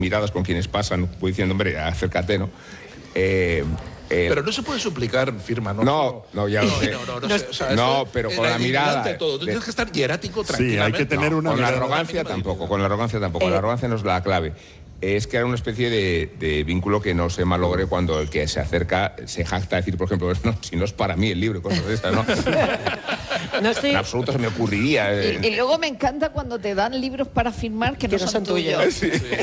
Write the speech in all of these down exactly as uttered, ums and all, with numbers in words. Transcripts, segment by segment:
miradas con quienes pasan, pues diciendo, hombre, acércate, ¿no? Eh, eh, pero no se puede suplicar firma, ¿no? No, no, ya lo sé. No, no, no, no, sé, o sea, no esto, pero con la mirada... Todo. Tú de, tienes que estar hierático tranquilamente. Sí, hay que tener no, una con mirada. la arrogancia tampoco, con la arrogancia tampoco. Eh, la arrogancia no es la clave. Es crear una especie de, de vínculo que no se malogre cuando el que se acerca se jacta a decir, por ejemplo, no, si no es para mí el libro y cosas de esas, ¿no? No estoy... En absoluto se me ocurriría. Eh. Y, y luego me encanta cuando te dan libros para firmar que, que no, no son, son tuyos. tuyos. Sí. Sí.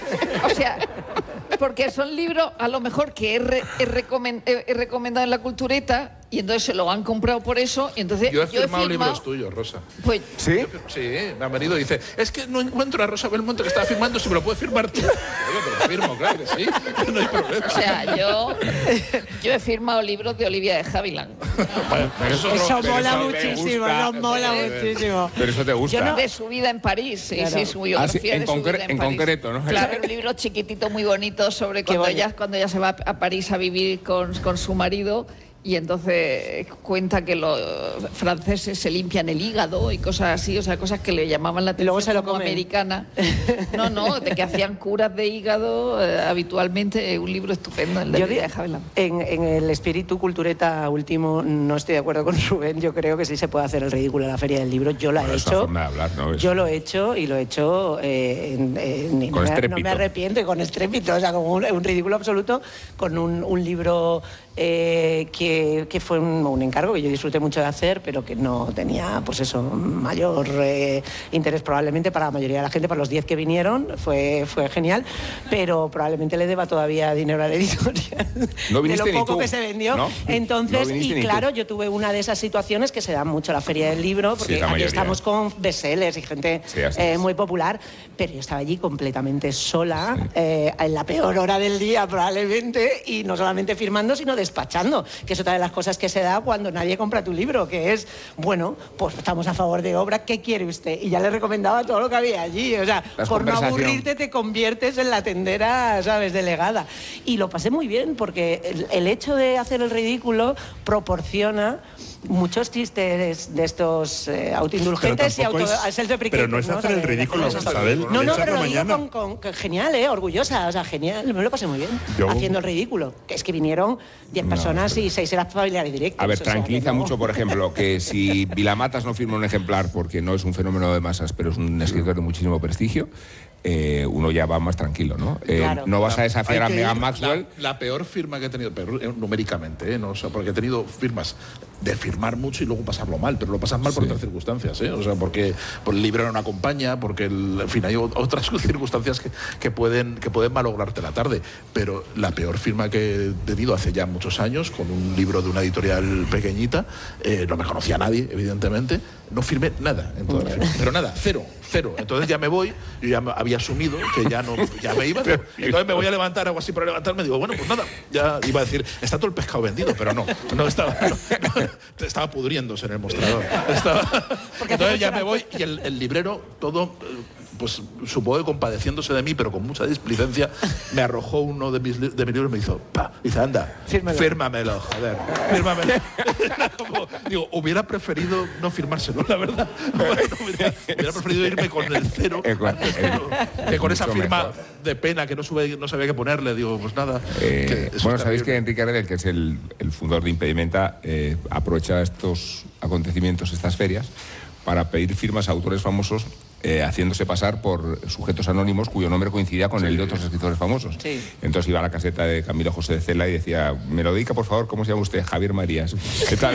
O sea, porque son libros a lo mejor que he, re, he, recomend, he, he recomendado en la Cultureta y entonces se lo han comprado por eso y entonces yo he yo firmado he firmado libros tuyos, Rosa. Pues, ¿sí? Yo, sí, me ha venido y dice, es que no encuentro a Rosa Belmonte que estaba firmando, si me lo puedes firmar tú. Yo te lo firmo, claro que sí, no hay problema. O sea, yo, yo he firmado libros de Olivia de Havilland. Bueno, eso, eso no, mola eso muchísimo, eso mola pero, muchísimo. Pero eso te gusta. Yo no, de su vida en París, sí, claro. sí, su biografía ah, sí, en de su concre vida en, en París. concreto, ¿no? Claro, un libro chiquitito, muy bonito, sobre cuando ella, cuando ella se va a París a vivir con, con su marido. Y entonces cuenta que los franceses se limpian el hígado y cosas así, o sea, cosas que le llamaban la atención se lo como americana. No, no, de que hacían curas de hígado eh, habitualmente, un libro estupendo, el de Olivia de Havilland. En, en el espíritu cultureta último no estoy de acuerdo con Rubén, yo creo que sí se puede hacer el ridículo en la Feria del Libro, yo lo he hecho. Forma de hablar, ¿no? Yo lo he hecho y lo he hecho eh, en, en, con no, me, no me arrepiento y con estrépito, o sea, como un, un ridículo absoluto, con un, un libro eh, que Que, que fue un, un encargo que yo disfruté mucho de hacer, pero que no tenía, pues eso, mayor eh, interés probablemente para la mayoría de la gente, para los diez que vinieron, fue, fue genial, pero probablemente le deba todavía dinero a la editorial no de lo poco que se vendió. ¿No? Entonces, no y claro, yo tuve una de esas situaciones que se dan mucho a la Feria del Libro, porque sí, aquí mayoría. estamos con bestsellers y gente sí, eh, muy popular, pero yo estaba allí completamente sola, sí. eh, en la peor hora del día probablemente, y no solamente firmando, sino despachando, que es otra de las cosas que se da cuando nadie compra tu libro, que es, bueno, pues estamos a favor de obra, ¿qué quiere usted? Y ya le recomendaba todo lo que había allí, o sea, Las por no aburrirte te conviertes en la tendera, ¿sabes?, delegada. Y lo pasé muy bien, porque el, el hecho de hacer el ridículo proporciona muchos chistes de estos eh, autoindulgentes y auto, es, pero no es ¿no? hacer el ridículo, Isabel. No, no, pero lo digo con, con, con genial, eh, orgullosa, o sea, genial, me lo pasé muy bien Yo... haciendo el ridículo. Que es que vinieron diez no, personas pero... y seis eran familiares directos. A ver, o tranquiliza sea, no. mucho, por ejemplo, que si Vilamatas no firma un ejemplar porque no es un fenómeno de masas, pero es un escritor de muchísimo prestigio, eh, uno ya va más tranquilo, ¿no? Eh, claro. No vas a desafiar a Megan Maxwell. La, la peor firma que he tenido, pero, eh, numéricamente, eh, ¿no? O sea, porque he tenido firmas de firmar mucho y luego pasarlo mal, pero lo pasas mal por sí. otras circunstancias, ¿eh? O sea, porque por el libro no acompaña, porque el, en fin, hay otras circunstancias que, que, pueden, que pueden malograrte la tarde. Pero la peor firma que he tenido hace ya muchos años, con un libro de una editorial pequeñita, eh, no me conocía a nadie, evidentemente, no firmé nada en toda la firma, pero nada, cero, cero. Entonces ya me voy, yo ya había asumido que ya no, ya me iba, entonces me voy a levantar, algo así para levantarme, digo, bueno, pues nada, ya iba a decir, está todo el pescado vendido, pero no, no estaba, no, no, estaba pudriéndose en el mostrador. Estaba, entonces ya me voy y el, el librero, todo, pues supongo que compadeciéndose de mí, pero con mucha displicencia, me arrojó uno de mis, de mis libros y me hizo, pa, dice, anda, fírmelo, fírmamelo, joder, fírmamelo. Como, digo, hubiera preferido no firmárselo, la verdad. Bueno, hubiera, hubiera preferido irme con el cero, eh, cero que con esa firma mejor. De pena que no, sube, no sabía qué ponerle. Digo, pues nada. Eh, bueno, sabéis que Enrique Redel, que es el, el fundador de Impedimenta, eh, aprovecha estos acontecimientos, estas ferias, para pedir firmas a autores famosos, eh, haciéndose pasar por sujetos anónimos cuyo nombre coincidía con sí, el de otros escritores famosos. Sí. Entonces iba a la caseta de Camilo José de Cela y decía, me lo dedica, por favor, ¿cómo se llama usted? Javier Marías. ¿Qué tal?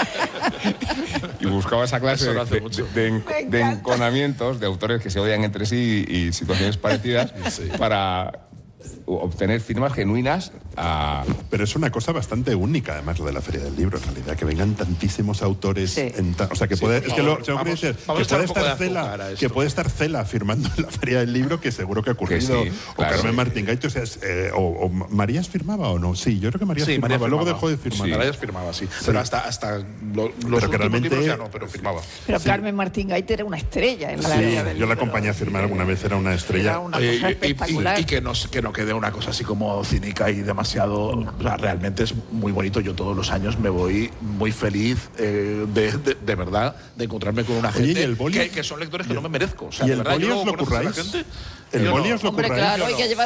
Y buscaba esa clase de, de, de, de enconamientos de autores que se odian entre sí y, y situaciones parecidas sí. para obtener firmas genuinas a... Pero es una cosa bastante única, además, lo de la Feria del Libro, en realidad, que vengan tantísimos autores... Sí. En ta... O sea, que sí, puede... Es que lo, vamos, decir, que puede estar Cela, que puede estar Cela firmando en la Feria del Libro, que seguro que ha ocurrido, que sí, o claro, Carmen sí. Martín Gaite, o sea, es, eh, o, o Marías firmaba o no. Sí, yo creo que Marías sí, firmaba, María luego dejó de firmar. Sí, Marías firmaba, sí. sí. Pero hasta, hasta lo, los pero que realmente libros ya no, pero firmaba. Pero sí. Carmen Martín Gaite era una estrella en la sí, Feria del yo la Libro. acompañé a firmar alguna vez, era una estrella. Era una cosa espectacular. Y que no quede una cosa así como cínica y demasiado... No. O sea, realmente es muy bonito. Yo todos los años me voy muy feliz, eh, de, de, de verdad, de encontrarme con una gente. Oye, el boli, que, que son lectores que no me merezco. O sea, ¿y de el verdad, boli yo os lo curráis? Gente, ¿El boli os lo Hombre, curráis? claro, hay que llevar